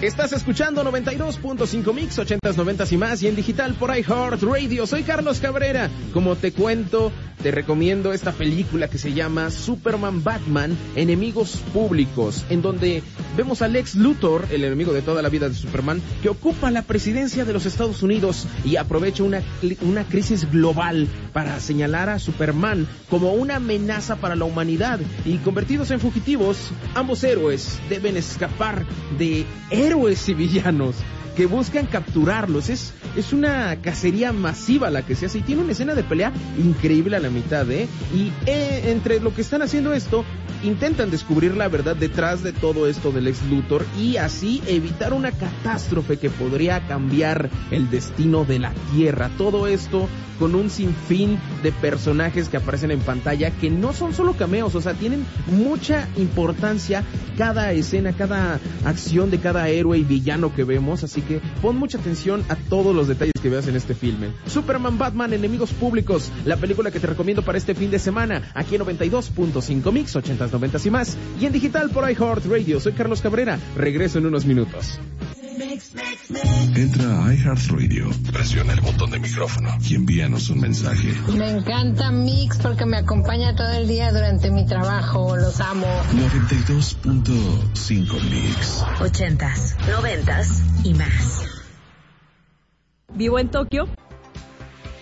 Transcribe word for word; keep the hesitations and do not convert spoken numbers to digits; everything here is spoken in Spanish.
Estás escuchando noventa y dos punto cinco Mix, ochentas, noventas y más, y en digital por iHeartRadio. Soy Carlos Cabrera. Como te cuento, te recomiendo esta película que se llama Superman Batman, Enemigos Públicos, en donde vemos a Lex Luthor, el enemigo de toda la vida de Superman, que ocupa la presidencia de los Estados Unidos y aprovecha una, una crisis global para señalar a Superman como una amenaza para la humanidad. Y convertidos en fugitivos, ambos héroes deben escapar de héroes y villanos que buscan capturarlos. Es, es una cacería masiva la que se hace y tiene una escena de pelea increíble a la mitad, ¿eh? Y eh, entre lo que están haciendo esto, intentan descubrir la verdad detrás de todo esto del Lex Luthor y así evitar una catástrofe que podría cambiar el destino de la Tierra. Todo esto con un sinfín de personajes que aparecen en pantalla que no son solo cameos, o sea, tienen mucha importancia cada escena, cada acción de cada héroe y villano que vemos, así que pon mucha atención a todos los detalles que veas en este filme. Superman Batman, Enemigos Públicos, la película que te recomiendo para este fin de semana, aquí en noventa y dos punto cinco Mix, ochentas, noventas y más, y en digital por iHeartRadio. Soy Carlos Cabrera, regreso en unos minutos. Entra a iHeartRadio, presiona el botón de micrófono y envíanos un mensaje. Me encanta Mix porque me acompaña todo el día durante mi trabajo, los amo. noventa y dos punto cinco Mix. Ochentas, noventas y más. Vivo en Tokio